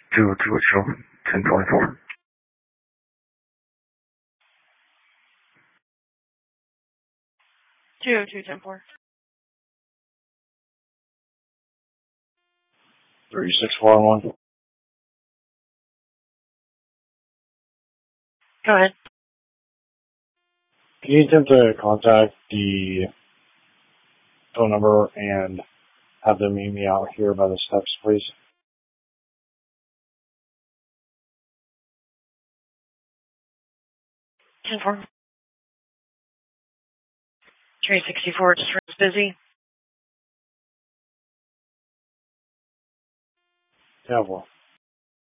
220, 1024. Two 10-4. 3641. Go ahead. Can you attempt to contact the phone number and have them meet me out here by the steps, please? 10-4. 364, just busy. Yeah, well.